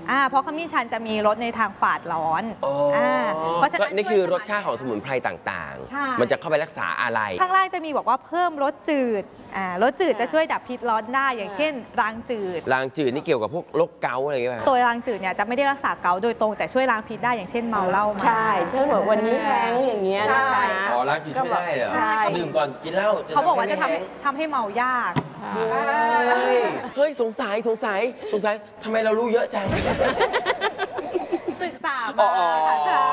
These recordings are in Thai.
เพราะขมิ้นชันจะมีรสในทางฝาดร้อนเพราะฉะนั้นนี่คือรสชาติของสมุนไพรต่างๆมันจะเข้าไปรักษาอะไรข้างล่างจะมีบอกว่าเพิ่มรสจืดรสจืดจะช่วยดับพิษร้อนได้อย่างเช่นรางจืดนี่เกี่ยวกับพวกโรคเกาต์อะไรอย่างเงี้ยตัวรางจืดเนี่ยจะไม่ได้รักษาเกาต์โดยตรงแต่ช่วยล้างพิษได้อย่างเช่นเมาเหล้ามาใช่ถ้าแบบวันนี้แห้งอย่างเงี้ยนะคะล้างจืดช่วยได้เหรอดื่มก่อนกินเหล้าเขาบอกว่าจะทำให้เมายากเฮ้ยสงสัยทำไมเรารู้เยอะจังศึกษามาใช่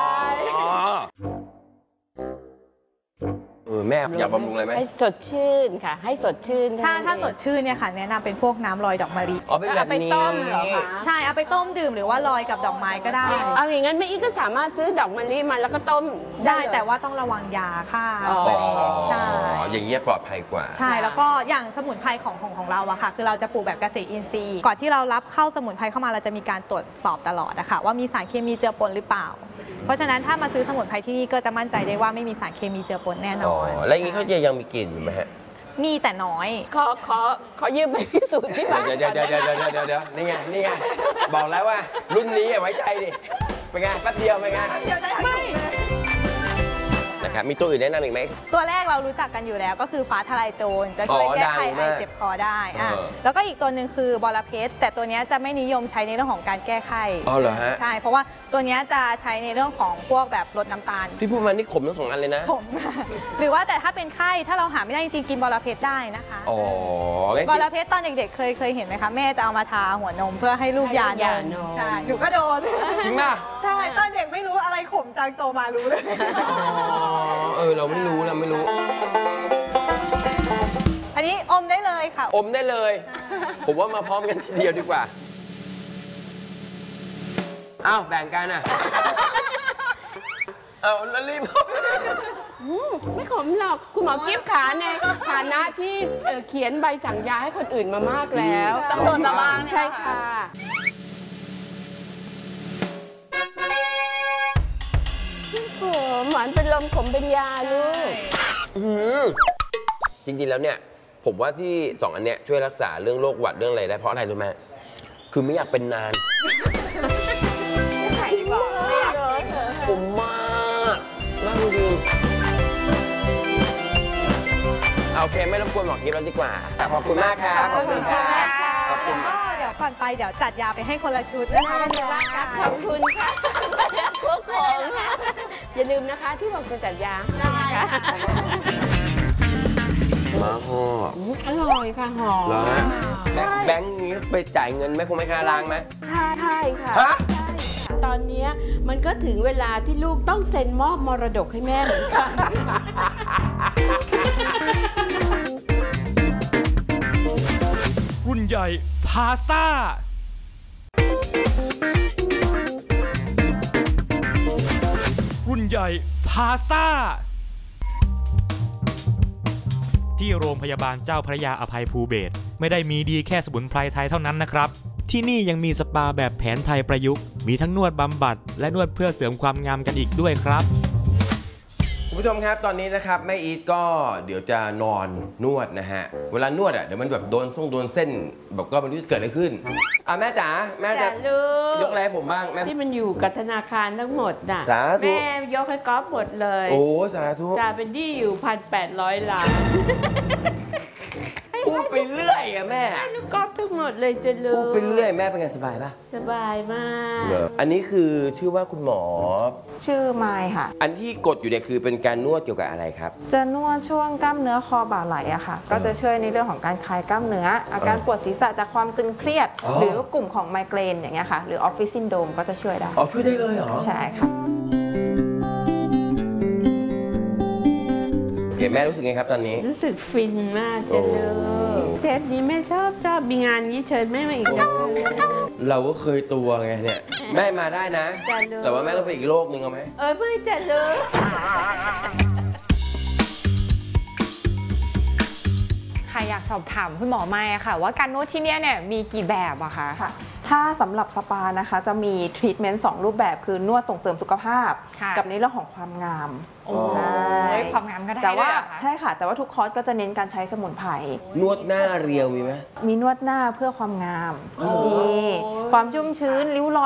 แม่อยากบำรุงอะไรไหมให้สดชื่นค่ะให้สดชื่นถ้าสดชื่นเนี่ยค่ะแนะนำเป็นพวกน้ำลอยดอกมะลิเอาไปต้มเหรอคะใช่เอาไปต้มดื่มหรือว่าลอยกับดอกไม้ก็ได้เอาอย่างนั้นแม่อีก็สามารถซื้อดอกมะลิมาแล้วก็ต้มได้แต่ว่าต้องระวังยาค่ะใช่อย่างเงี้ยปลอดภัยกว่าใช่แล้วก็อย่างสมุนไพรของเราอะค่ะคือเราจะปลูกแบบเกษตรอินทรีย์ก่อนที่เรารับเข้าสมุนไพรเข้ามาเราจะมีการตรวจสอบตลอดนะคะว่ามีสารเคมีเจือปนหรือเปล่าเพราะฉะนั้นถ้ามาซื้อสมุนไพรที่นี่ก็จะมั่นใจได้ว่าไม่มีสารเคมีเจือปนแน่นอนแล้วอย่างนี้เขายังมีกลิ่นอยู่ไหมฮะมีแต่น้อยขอยืมไปพิสูจน์ที่บ้านเดี๋ยวนี่ไงบอกแล้วว่ารุ่นนี้ไว้ใจดิเป็นไงแป๊บเดียวเป็นไงไม่นะครับมีตัวอื่นแนะนำอีกไหมตัวแรกเรารู้จักกันอยู่แล้วก็คือฟ้าทลายโจรจะช่วยแก้ไขไอเจ็บคอได้แล้วก็อีกตัวหนึ่งคือบอระเพ็ดแต่ตัวนี้จะไม่นิยมใช้ในเรื่องของการแก้ไข้เหรอฮะใช่เพราะว่าตัวนี้จะใช้ในเรื่องของพวกแบบลดน้ำตาลที่พูดมานี่ขมทั้ง2อันเลยนะขมหรือว่าแต่ถ้าเป็นไข้ถ้าเราหาไม่ได้จริงๆกินบอระเพ็ดได้นะคะบอระเพ็ดตอนเด็กๆเคยเห็นไหมคะแม่จะเอามาทาหัวนมเพื่อให้ลูกยานมใช่หนูก็โดนจริงป่ะใช่ตอนเด็กไม่รู้อะไรขมจังโตมารู้เลยเราไม่รู้อันนี้อมได้เลยค่ะอมได้เลยผมว่ามาพร้อมกันทีเดียวดีกว่าแบ่งกันแล้วรีบไม่ขมหรอกคุณหมอกิ๊บขาในฐานะที่เขียนใบสั่งยาให้คนอื่นมามากแล้วต้องโดนมาบ้างใช่ค่ะหวานเป็นลมขมเป็นยาลูกจริงๆแล้วเนี่ยผมว่าที่2อันเนี้ยช่วยรักษาเรื่องโรคหวัดเรื่องอะไรได้เพราะอะไรรู้ไหมคือไม่อยากเป็นนานผมมากจริงโอเคไม่รบกวนหมอกิ๊บแล้วดีกว่าขอบคุณมากครับขอบคุณครับเดี๋ยวก่อนไปเดี๋ยวจัดยาไปให้คนละชุดนะคะขอบคุณค่ะพวกของอย่าลืมนะคะที่บอกจะจัดยาค่ะมาห่ออร่อยค่ะหอมแบงค์นี้ไปจ่ายเงินไหมคงไม่ค่าล้างไหมใช่ค่ะตอนนี้มันก็ถึงเวลาที่ลูกต้องเซ็นมอบมรดกให้แม่เหมือนกันรุ่นใหญ่พาซ่ารุ่นใหญ่พาซ่าที่โรงพยาบาลเจ้าพระยาอภัยภูเบศรไม่ได้มีดีแค่สมุนไพรไทยเท่านั้นนะครับที่นี่ยังมีสปาแบบแผนไทยประยุกต์มีทั้งนวดบำบัดและนวดเพื่อเสริมความงามกันอีกด้วยครับคุณผู้ชมครับตอนนี้นะครับแม่อีทก็เดี๋ยวจะนอนนวดนะฮะเวลานวดเดี๋ยวมันแบบโดนเส้นแบบก็ไม่รู้จะเกิดอะไรขึ้นแม่จ๋าแม่จะยกอะไรให้ผมบ้างแม่ที่มันอยู่กับธนาคารทั้งหมดน่ะสาธุแม่ยกให้ก๊อฟหมดเลยโอ้สาธุจ่าเป็นที่อยู่1,800 ล้านพูดไปเรื่อยแม่ลูกก๊อฟทั้งหมดเลยจะรู้พูดไปเรื่อยแม่เป็นไงสบายป่ะสบายมากอันนี้คือชื่อว่าคุณหมอชื่อไมค์ค่ะอันที่กดอยู่เนี่ยคือเป็นการนวดเกี่ยวกับอะไรครับจะนวดช่วงกล้ามเนื้อคอบ่าไหล่อะค่ะก็จะช่วยในเรื่องของการคลายกล้ามเนื้ออาการปวดศีรษะจากความตึงเครียดหรือกลุ่มของไมเกรนอย่างเงี้ยค่ะหรือออฟฟิศซินโดรมก็จะช่วยได้ช่วยได้เลยเหรอใช่ค่ะแม่รู้สึกไงครับตอนนี้รู้สึกฟินมากเลยเทปนี้แม่ชอบมีงานนี้เชิญแม่มาอีกนะเราก็เคยตัวไงเนี่ยแม่มาได้นะแต่ว่าแม่ต้องไปอีกโลกนึงเอาไหมไม่จะเลยค่ะอยากสอบถามคุณหมอไมค์ค่ะว่าการนวดที่นี่เนี่ยมีกี่แบบอะคะถ้าสำหรับสปานะคะจะมีทรีทเมนต์2รูปแบบคือนวดส่งเสริมสุขภาพกับในเรื่องของความงามความงามก็ได้แต่ว่าใช่ค่ะแต่ว่าทุกคอร์สก็จะเน้นการใช้สมุนไพรนวดหน้าเรียวมีไหมมีนวดหน้าเพื่อความงามมีความชุ่มชื้นริ้วรอย